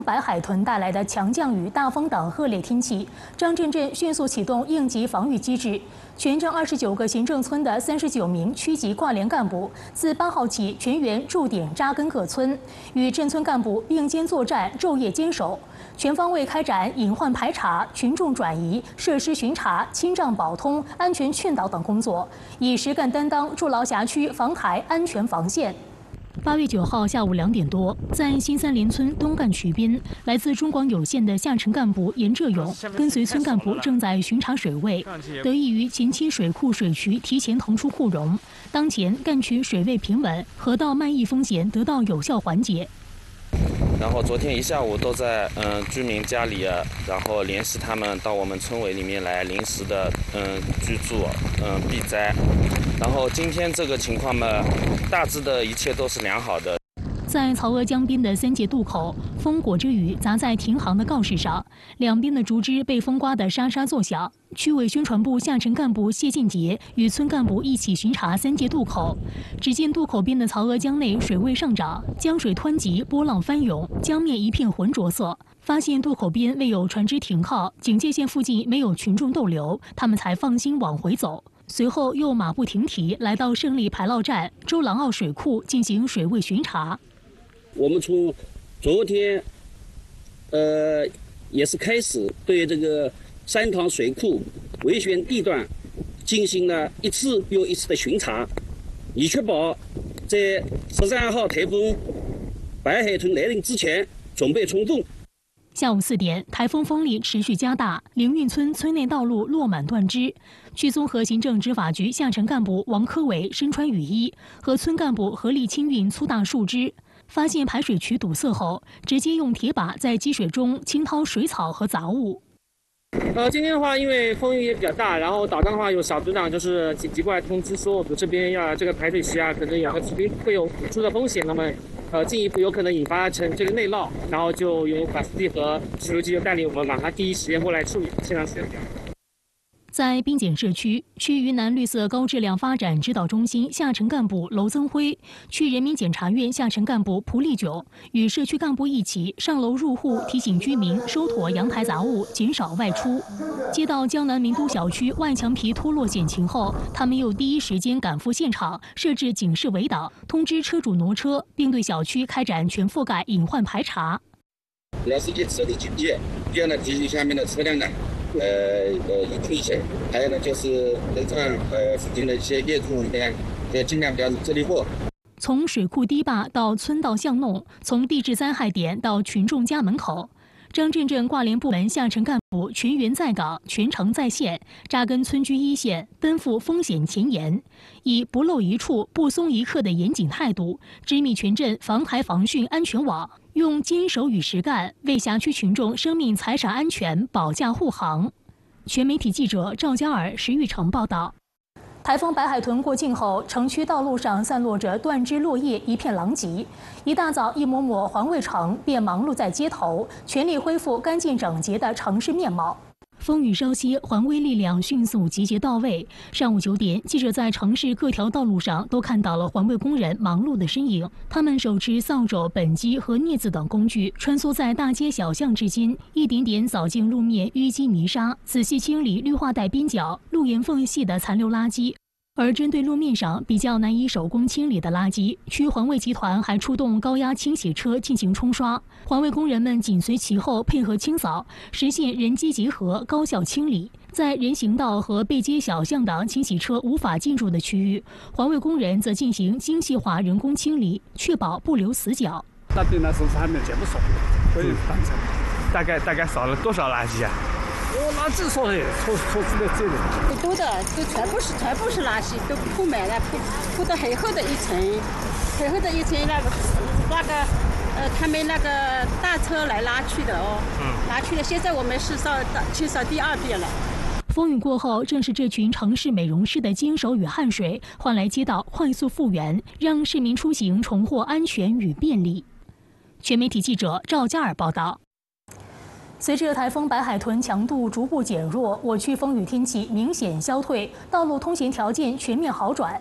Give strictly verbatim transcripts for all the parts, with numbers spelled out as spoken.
白海豚带来的强降雨、大风等恶劣天气，张镇镇迅速启动应急防御机制。全镇二十九个行政村的三十九名区级挂联干部，自八号起全员驻点扎根各村，与镇村干部并肩作战，昼夜坚守，全方位开展隐患排查、群众转移、设施巡查、清障保通、安全劝导等工作，以实干担当筑牢辖区防台安全防线。 八月九号下午两点多，在新三联村东干渠边，来自中广有线的下沉干部严浙勇跟随村干部正在巡查水位。得益于前期水库水渠提前腾出库容，当前干渠水位平稳，河道漫溢风险得到有效缓解。 然后昨天一下午都在嗯、呃、居民家里啊，然后联系他们到我们村委里面来临时的嗯、呃、居住嗯、呃、避灾。然后今天这个情况嘛，大致的一切都是良好的。 在曹娥江边的三界渡口，风裹着雨砸在停航的告示上，两边的竹枝被风刮得沙沙作响。区委宣传部下沉干部谢建杰与村干部一起巡查三界渡口，只见渡口边的曹娥江内水位上涨，江水湍急，波浪翻涌，江面一片浑浊色。发现渡口边未有船只停靠，警戒线附近没有群众逗留，他们才放心往回走。 随后又马不停蹄来到胜利排涝站、周郎坳水库进行水位巡查。 我们从昨天，呃，也是开始对这个三塘水库围悬地段进行了一次又一次的巡查，以确保在十三号台风白海豚来临之前准备充分。 下午四点，台风风力持续加大，灵运村村内道路落满断枝。区综合行政执法局下沉干部王科伟身穿雨衣，和村干部合力清运粗大树枝。发现排水渠堵塞后，直接用铁把在积水中清掏水草和杂物。 呃，今天的话，因为风雨也比较大，然后岛上的话有小组长就是紧急过来通知说，我们这边要这个排水渠啊，可能有会有堵住的风险，那么呃进一步有可能引发成这个内涝，然后就由法司机和石油机就带领我们马上第一时间过来处理现场处理。 在滨检社区，区云南绿色高质量发展指导中心下沉干部娄增辉，区人民检察院下沉干部蒲立九与社区干部一起上楼入户，提醒居民收妥阳台杂物，减少外出。接到江南名都小区外墙皮脱落险情后，他们又第一时间赶赴现场，设置警示围挡，通知车主挪车，并对小区开展全覆盖隐患排查。 老司机设立警戒，第二呢，提醒下面的车辆呢。 呃呃，移出一些，还有呢，就是楼上呃附近的一些业主呢，也尽量不要这里货。 从水库堤坝到村道巷弄，从地质灾害点到群众家门口，张镇镇挂联部门下沉干部全员在岗，全程在线，扎根村居一线，奔赴风险前沿，以不漏一处、不松一刻的严谨态度，织密全镇防台防汛安全网。 用坚守与实干为辖区群众生命财产安全保驾护航。全媒体记者赵佳尔、石玉成报道。台风白海豚过境后，城区道路上散落着断枝落叶，一片狼藉。一大早，一抹抹环卫城便忙碌在街头，全力恢复干净整洁的城市面貌。 风雨稍歇，环卫力量迅速集结到位。上午九点，记者在城市各条道路上都看到了环卫工人忙碌的身影。他们手持扫帚、本机和镊子等工具，穿梭在大街小巷之间，一点点扫净路面淤积泥沙，仔细清理绿化带边角、路沿缝隙的残留垃圾。 而针对路面上比较难以手工清理的垃圾，区环卫集团还出动高压清洗车进行冲刷，环卫工人们紧随其后配合清扫，实现人机结合，高效清理。在人行道和背街小巷等清洗车无法进入的区域，环卫工人则进行精细化人工清理，确保不留死角。 那边呢，是还没全部扫，可以完成。大概大概扫了多少垃圾啊？ 我垃圾说的，说说出来这个， 不多的，都全部是全部是垃圾，都铺满了，铺铺到很厚的一层，很厚的一层那个那个呃，他们那个大车来拉去的哦，嗯，拉去了。现在我们是扫清扫第二遍了。 风雨过后，正是这群城市美容师的坚守与汗水，换来街道快速复原，让市民出行重获安全与便利。全媒体记者赵佳尔报道。 随着台风白海豚强度逐步减弱，我区风雨天气明显消退，道路通行条件全面好转。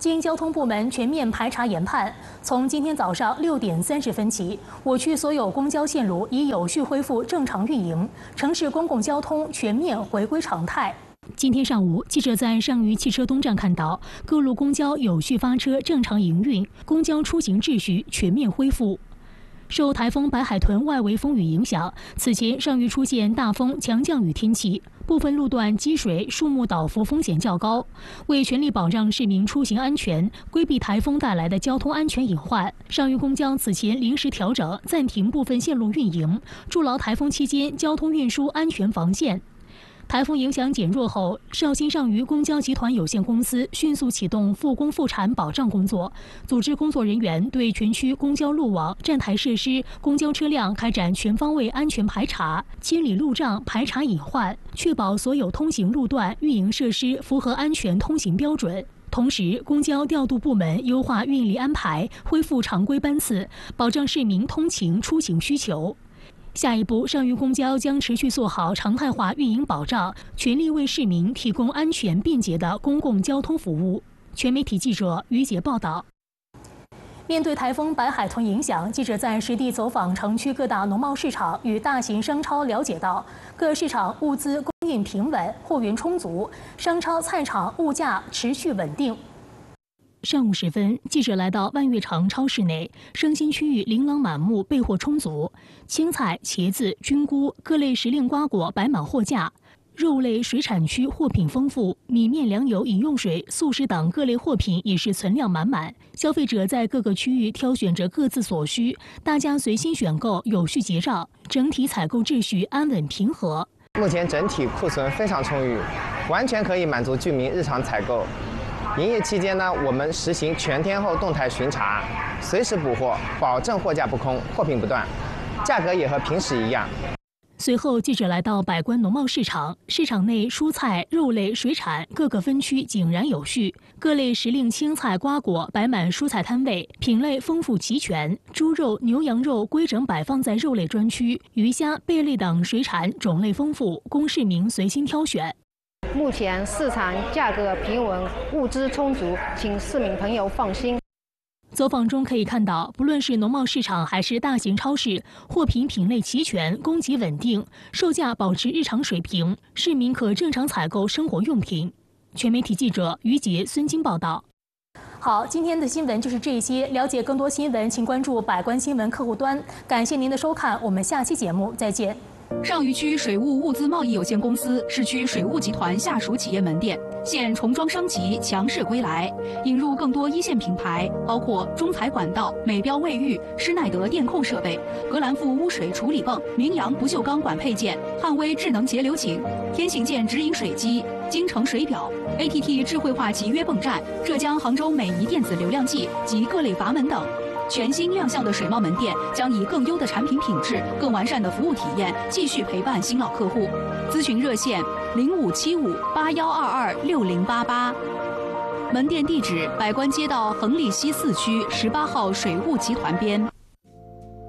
经交通部门全面排查研判，从今天早上六点三十分起，我区所有公交线路已有序恢复正常运营，城市公共交通全面回归常态。今天上午，记者在上虞汽车东站看到，各路公交有序发车、正常营运，公交出行秩序全面恢复。受台风白海豚外围风雨影响，此前上虞出现大风、强降雨天气，部分路段积水、树木倒伏风险较高。为全力保障市民出行安全，规避台风带来的交通安全隐患，上虞公交此前临时调整暂停部分线路运营，筑牢台风期间交通运输安全防线。台风影响减弱后，绍兴上虞公交集团有限公司迅速启动复工复产保障工作，组织工作人员对全区公交路网、站台设施、公交车辆开展全方位安全排查，清理路障、排查隐患，确保所有通行路段、运营设施符合安全通行标准。同时，公交调度部门优化运力安排，恢复常规班次，保障市民通勤出行需求。下一步，上虞公交将持续做好常态化运营保障，全力为市民提供安全便捷的公共交通服务。全媒体记者于杰报道。面对台风白海豚影响，记者在实地走访城区各大农贸市场与大型商超，了解到各市场物资供应平稳，货源充足，商超菜场物价持续稳定。上午时分，记者来到万悦城超市内，生鲜区域琳琅满目，备货充足，青菜、茄子、菌菇、各类时令瓜果摆满货架。肉类、水产区货品丰富，米面粮油、饮用水、速食等各类货品也是存量满满。消费者在各个区域挑选着各自所需，大家随心选购，有序结账，整体采购秩序安稳平和。 目前整体库存非常充裕，完全可以满足居民日常采购。营业期间呢，我们实行全天候动态巡查，随时补货，保证货架不空，货品不断，价格也和平时一样。 随后，记者来到百官农贸市场，市场内蔬菜、肉类、水产各个分区井然有序，各类时令青菜、瓜果摆满蔬菜摊位，品类丰富齐全，猪肉、牛羊肉规整摆放在肉类专区，鱼虾、贝类等水产种类丰富，供市民随心挑选。 目前市场价格平稳，物资充足，请市民朋友放心。 走访中可以看到，不论是农贸市场还是大型超市，货品品类齐全，供给稳定，售价保持日常水平，市民可正常采购生活用品。全媒体记者于杰、孙金报道。好，今天的新闻就是这些。了解更多新闻，请关注百官新闻客户端。感谢您的收看，我们下期节目再见。 上虞区水务物资贸易有限公司市区水务集团下属企业门店现重装升级，强势归来，引入更多一线品牌，包括中材管道、美标卫浴、施耐德电控设备、格兰富污水处理泵、明阳不锈钢管配件、汉威智能节流井、天行健直饮水机、京城水表、A T T 智慧化集约泵站、浙江杭州美仪电子流量计及各类阀门等。全新亮相的水贸门店将以更优的产品品质、更完善的服务体验，继续陪伴新老客户。咨询热线零五七五八幺二二六零八八，门店地址百官街道横立西四区十八号水务集团边。